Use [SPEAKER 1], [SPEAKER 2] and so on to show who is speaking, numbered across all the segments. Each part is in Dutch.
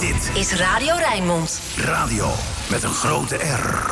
[SPEAKER 1] Dit
[SPEAKER 2] is Radio Rijnmond.
[SPEAKER 1] Radio met een grote R.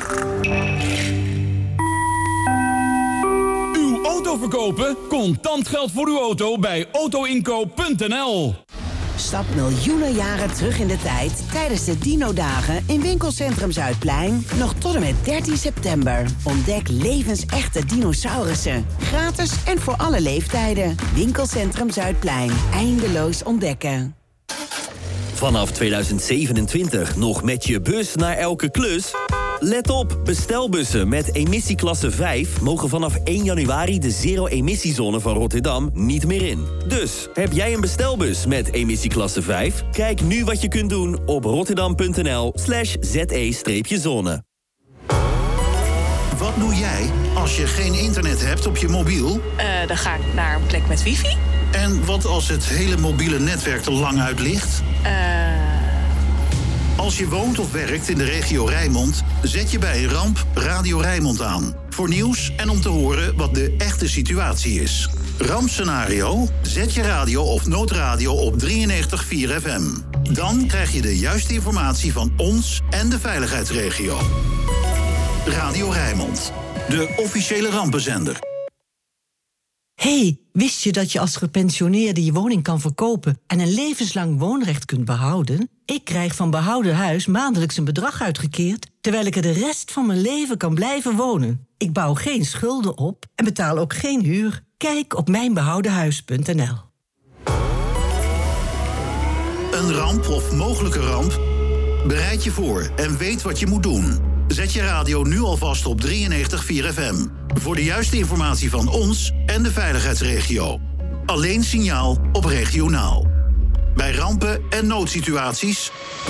[SPEAKER 3] Uw auto verkopen? Contant geld voor uw auto bij autoinkoop.nl.
[SPEAKER 4] Stap miljoenen jaren terug in de tijd tijdens de Dino-dagen in Winkelcentrum Zuidplein. Nog tot en met 13 september. Ontdek levensechte dinosaurussen. Gratis en voor alle leeftijden. Winkelcentrum Zuidplein. Eindeloos ontdekken.
[SPEAKER 5] Vanaf 2027 nog met je bus naar elke klus? Let op, bestelbussen met emissieklasse 5 mogen vanaf 1 januari de zero-emissiezone van Rotterdam niet meer in. Dus, heb jij een bestelbus met emissieklasse 5? Kijk nu wat je kunt doen op rotterdam.nl/ze-zone.
[SPEAKER 1] Wat doe jij als je geen internet hebt op je mobiel?
[SPEAKER 6] Dan ga ik naar een plek met wifi.
[SPEAKER 1] En wat als het hele mobiele netwerk er lang uit ligt? Als je woont of werkt in de regio Rijnmond, zet je bij een ramp Radio Rijnmond aan. Voor nieuws en om te horen wat de echte situatie is. Rampscenario? Zet je radio of noodradio op 93.4 FM. Dan krijg je de juiste informatie van ons en de veiligheidsregio. Radio Rijnmond, de officiële rampenzender.
[SPEAKER 7] Hey, wist je dat je als gepensioneerde je woning kan verkopen en een levenslang woonrecht kunt behouden? Ik krijg van Behouden Huis maandelijks een bedrag uitgekeerd, terwijl ik er de rest van mijn leven kan blijven wonen. Ik bouw geen schulden op en betaal ook geen huur. Kijk op mijnbehoudenhuis.nl.
[SPEAKER 1] Een ramp of mogelijke ramp? Bereid je voor en weet wat je moet doen. Zet je radio nu alvast op 93.4 FM. Voor de juiste informatie van ons en de veiligheidsregio. Alleen signaal op regionaal. Bij rampen en noodsituaties.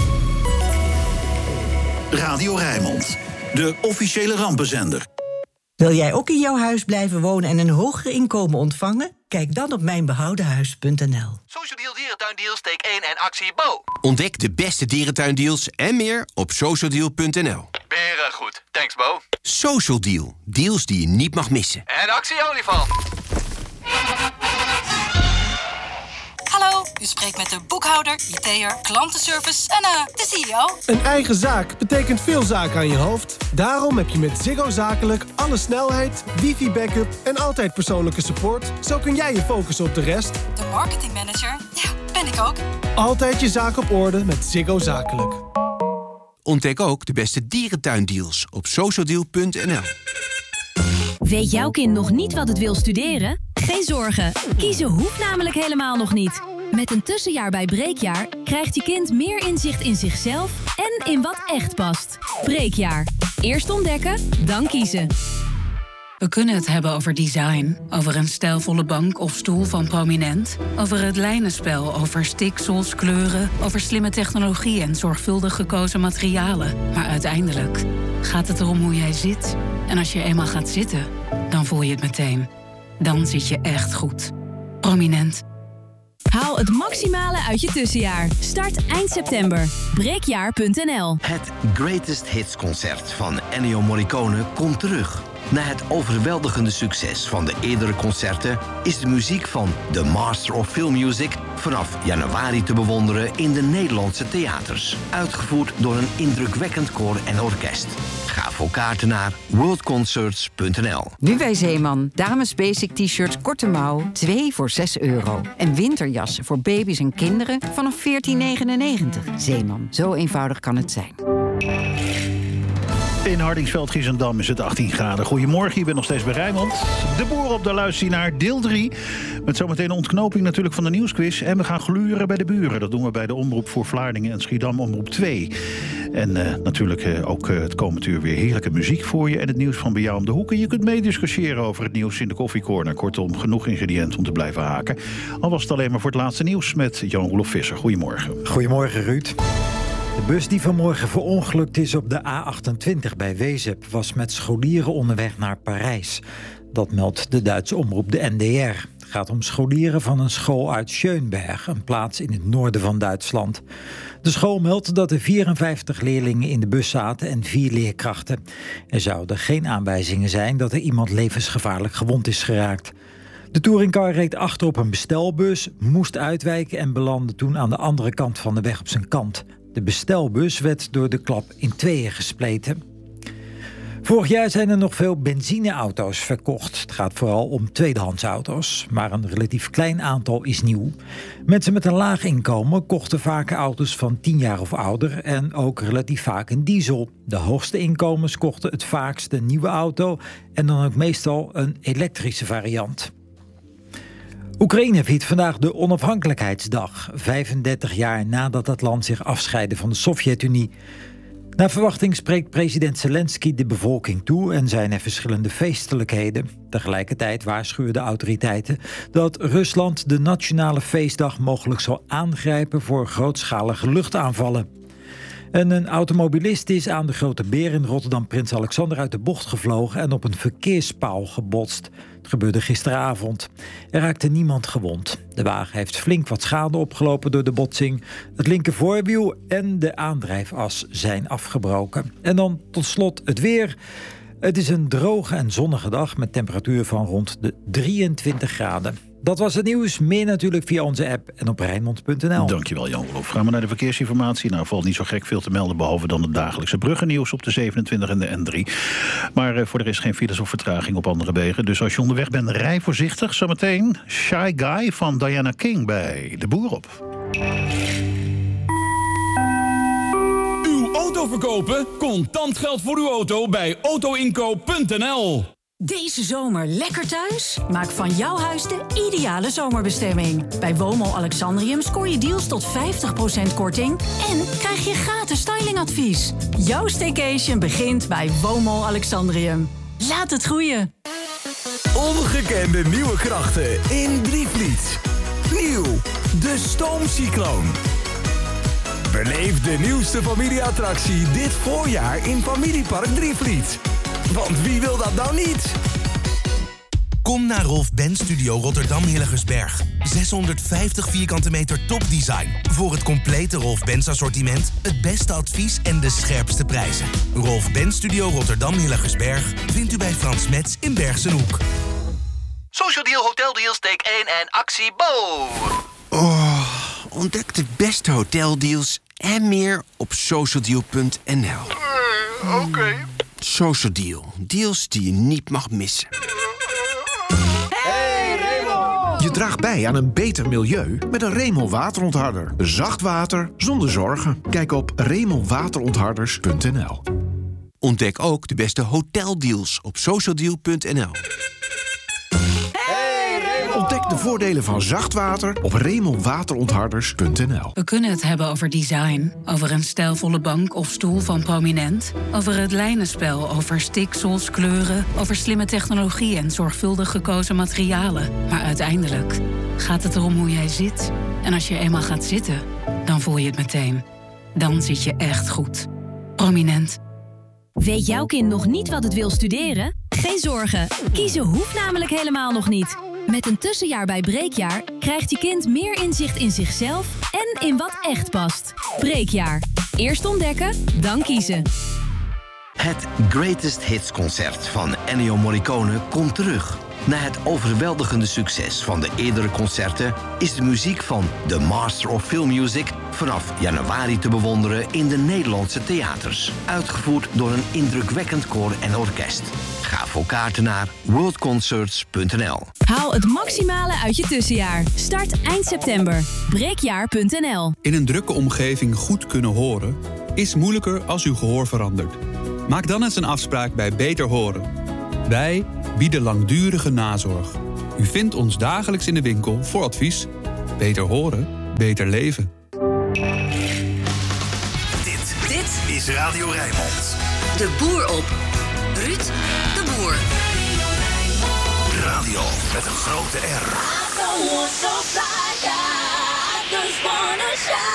[SPEAKER 1] Radio Rijnmond, de officiële rampenzender.
[SPEAKER 7] Wil jij ook in jouw huis blijven wonen en een hoger inkomen ontvangen? Kijk dan op mijnbehoudenhuis.nl.
[SPEAKER 8] Social Deal Dierentuindeals, steek 1 en actie Bo.
[SPEAKER 9] Ontdek de beste dierentuindeals en meer op socialdeal.nl.
[SPEAKER 8] Beren goed, thanks Bo.
[SPEAKER 9] Social Deal, deals die je niet mag missen.
[SPEAKER 8] En actie olifant.
[SPEAKER 2] Hallo, u spreekt met de boekhouder, IT'er, klantenservice en de CEO.
[SPEAKER 10] Een eigen zaak betekent veel zaken aan je hoofd. Daarom heb je met Ziggo Zakelijk alle snelheid, wifi-backup en altijd persoonlijke support. Zo kun jij je focussen op de rest.
[SPEAKER 2] De marketingmanager, ja, ben ik ook.
[SPEAKER 10] Altijd je zaak op orde met Ziggo Zakelijk.
[SPEAKER 9] Ontdek ook de beste dierentuindeals op socialdeal.nl.
[SPEAKER 11] Weet jouw kind nog niet wat het wil studeren? Geen zorgen, kiezen hoeft namelijk helemaal nog niet. Met een tussenjaar bij Breekjaar krijgt je kind meer inzicht in zichzelf en in wat echt past. Breekjaar. Eerst ontdekken, dan kiezen.
[SPEAKER 12] We kunnen het hebben over design, over een stijlvolle bank of stoel van Prominent, over het lijnenspel, over stiksels, kleuren, over slimme technologie en zorgvuldig gekozen materialen. Maar uiteindelijk gaat het erom hoe jij zit. En als je eenmaal gaat zitten, dan voel je het meteen. Dan zit je echt goed. Prominent.
[SPEAKER 11] Haal het maximale uit je tussenjaar. Start eind september. Breekjaar.nl.
[SPEAKER 13] Het Greatest Hits concert van Ennio Morricone komt terug. Na het overweldigende succes van de eerdere concerten is de muziek van The Master of Film Music vanaf januari te bewonderen in de Nederlandse theaters. Uitgevoerd door een indrukwekkend koor en orkest. Ga voor kaarten naar worldconcerts.nl.
[SPEAKER 14] Nu bij Zeeman. Dames basic t-shirts korte mouw, 2 voor €6. En winterjassen voor baby's en kinderen vanaf €14,99. Zeeman, zo eenvoudig kan het zijn.
[SPEAKER 15] In Hardingsveld, Giesendam is het 18 graden. Goedemorgen, je bent nog steeds bij Rijnmond. De boer op de luister naar deel 3. Met zometeen een ontknoping natuurlijk van de nieuwsquiz. En we gaan gluren bij de buren. Dat doen we bij de Omroep voor Vlaardingen en Schiedam, Omroep 2. En natuurlijk ook het komend uur weer heerlijke muziek voor je. En het nieuws van bij jou om de hoek. En je kunt meediscussiëren over het nieuws in de koffiecorner. Kortom, genoeg ingrediënten om te blijven haken. Al was het alleen maar voor het laatste nieuws met Jan-Roelof Visser. Goedemorgen.
[SPEAKER 16] Goedemorgen, Ruud. De bus die vanmorgen verongelukt is op de A28 bij Wezep was met scholieren onderweg naar Parijs. Dat meldt de Duitse omroep de NDR. Het gaat om scholieren van een school uit Schönberg, een plaats in het noorden van Duitsland. De school meldt dat er 54 leerlingen in de bus zaten en 4 leerkrachten. Er zouden geen aanwijzingen zijn dat er iemand levensgevaarlijk gewond is geraakt. De touringcar reed achter op een bestelbus, moest uitwijken en belandde toen aan de andere kant van de weg op zijn kant. De bestelbus werd door de klap in tweeën gespleten. Vorig jaar zijn er nog veel benzineauto's verkocht. Het gaat vooral om tweedehands auto's, maar een relatief klein aantal is nieuw. Mensen met een laag inkomen kochten vaker auto's van 10 jaar of ouder en ook relatief vaak een diesel. De hoogste inkomens kochten het vaakst een nieuwe auto en dan ook meestal een elektrische variant. Oekraïne viert vandaag de onafhankelijkheidsdag, 35 jaar nadat het land zich afscheidde van de Sovjet-Unie. Naar verwachting spreekt president Zelensky de bevolking toe en zijn er verschillende feestelijkheden. Tegelijkertijd waarschuwen de autoriteiten dat Rusland de nationale feestdag mogelijk zal aangrijpen voor grootschalige luchtaanvallen. En een automobilist is aan de Grote Beer in Rotterdam Prins Alexander uit de bocht gevlogen en op een verkeerspaal gebotst. Het gebeurde gisteravond. Er raakte niemand gewond. De wagen heeft flink wat schade opgelopen door de botsing. Het linkervoorwiel en de aandrijfas zijn afgebroken. En dan tot slot het weer. Het is een droge en zonnige dag met temperatuur van rond de 23 graden. Dat was het nieuws. Meer natuurlijk via onze app en op Rijnmond.nl.
[SPEAKER 15] Dankjewel, Jan-Olof. Gaan we naar de verkeersinformatie. Nou, valt niet zo gek veel te melden, behalve dan het dagelijkse bruggennieuws op de 27 en de N3. Maar voor de rest geen files of vertraging op andere wegen. Dus als je onderweg bent, rij voorzichtig. Zometeen Shy Guy van Diana King bij De Boer op.
[SPEAKER 3] Uw auto verkopen? Contant geld voor uw auto bij autoinkoop.nl.
[SPEAKER 2] Deze zomer lekker thuis? Maak van jouw huis de ideale zomerbestemming. Bij Womo Alexandrium scoor je deals tot 50% korting en krijg je gratis stylingadvies. Jouw staycation begint bij Womo Alexandrium. Laat het groeien.
[SPEAKER 17] Ongekende nieuwe krachten in Drievliet. Nieuw, de Stoomcycloon. Beleef de nieuwste familieattractie dit voorjaar in Familiepark Drievliet. Want wie wil dat nou niet?
[SPEAKER 18] Kom naar Rolf Benz Studio Rotterdam Hillegersberg. 650 vierkante meter topdesign. Voor het complete Rolf Benz assortiment, het beste advies en de scherpste prijzen. Rolf Benz Studio Rotterdam Hillegersberg vindt u bij Frans Metz in Bergsenhoek.
[SPEAKER 8] Social Deal Hotel Deals take 1 en actie Bo.
[SPEAKER 9] Oh, ontdek de beste hoteldeals en meer op socialdeal.nl.
[SPEAKER 8] Oké.
[SPEAKER 9] Social Deal. Deals die je niet mag missen.
[SPEAKER 19] Hey Remel! Je draagt bij aan een beter milieu met een Remel waterontharder. Zacht water zonder zorgen. Kijk op remelwaterontharders.nl.
[SPEAKER 9] Ontdek ook de beste hoteldeals op socialdeal.nl.
[SPEAKER 19] Ontdek de voordelen van zacht water op remelwaterontharders.nl.
[SPEAKER 12] We kunnen het hebben over design, over een stijlvolle bank of stoel van Prominent, over het lijnenspel, over stiksels, kleuren, over slimme technologie en zorgvuldig gekozen materialen. Maar uiteindelijk gaat het erom hoe jij zit. En als je eenmaal gaat zitten, dan voel je het meteen. Dan zit je echt goed. Prominent.
[SPEAKER 11] Weet jouw kind nog niet wat het wil studeren? Geen zorgen. Kiezen hoeft namelijk helemaal nog niet. Met een tussenjaar bij Breekjaar krijgt je kind meer inzicht in zichzelf en in wat echt past. Breekjaar. Eerst ontdekken, dan kiezen.
[SPEAKER 13] Het Greatest Hits concert van Ennio Morricone komt terug. Na het overweldigende succes van de eerdere concerten is de muziek van The Master of Film Music vanaf januari te bewonderen in de Nederlandse theaters. Uitgevoerd door een indrukwekkend koor en orkest. Ga voor kaarten naar worldconcerts.nl.
[SPEAKER 11] Haal het maximale uit je tussenjaar. Start eind september. Breekjaar.nl.
[SPEAKER 20] In een drukke omgeving goed kunnen horen is moeilijker als uw gehoor verandert. Maak dan eens een afspraak bij Beter Horen. Wij bieden langdurige nazorg. U vindt ons dagelijks in de winkel voor advies. Beter horen, beter leven.
[SPEAKER 1] Dit is Radio Rijnmond.
[SPEAKER 2] De Boer op. Ruud de Boer.
[SPEAKER 1] Radio met een grote R.
[SPEAKER 21] I don't want so fly, I just wanna shine.